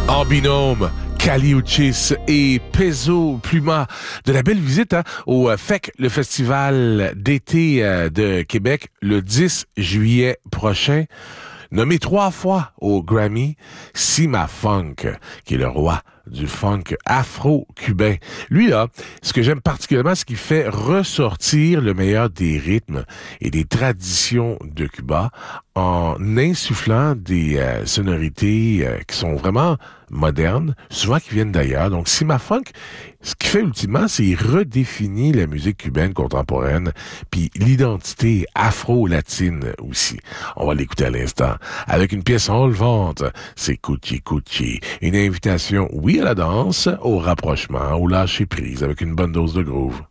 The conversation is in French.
En binôme, Caliuchis et Peso Pluma. De la belle visite au FEC, le festival d'été de Québec, le 10 juillet prochain. Nommé 3 fois au Grammy, Sima Funk, qui est le roi du funk afro-cubain. Lui, là, ce que j'aime particulièrement, c'est qu'il fait ressortir le meilleur des rythmes et des traditions de Cuba en insufflant des sonorités qui sont vraiment modernes, souvent qui viennent d'ailleurs. Donc, Sima Funk, ce qu'il fait ultimement, c'est qu'il redéfinit la musique cubaine contemporaine, puis l'identité afro-latine aussi. On va l'écouter à l'instant. Avec une pièce enlevante, c'est Cuchi Cuchi. Une invitation, oui, à la danse, au rapprochement, au lâcher prise, avec une bonne dose de groove.